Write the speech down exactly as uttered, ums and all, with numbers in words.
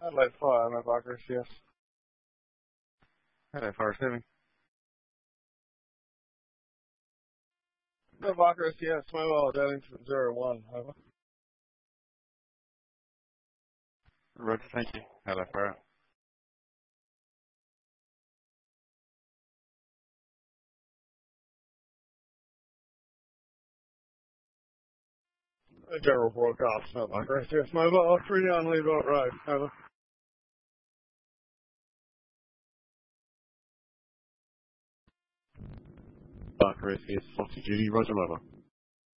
Adelaide Fire, no Barker, yes. Hello, Forest Living. No Barker, yes. Mobile Darlington zero one, over. Roger, thank you. Hello, Fire. General broadcast, no Barker, yes. Mobile three on Leadbelt Road, over. Barker, yes. Foxy Judy, Roger, over.